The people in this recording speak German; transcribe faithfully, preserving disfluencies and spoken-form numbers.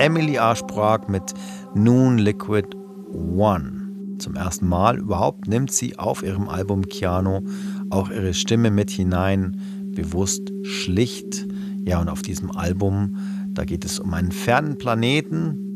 Emily Archbrag mit Noon Liquid One. Zum ersten Mal überhaupt nimmt sie auf ihrem Album Chiano auch ihre Stimme mit hinein, bewusst schlicht. Ja, und auf diesem Album, da geht es um einen fernen Planeten,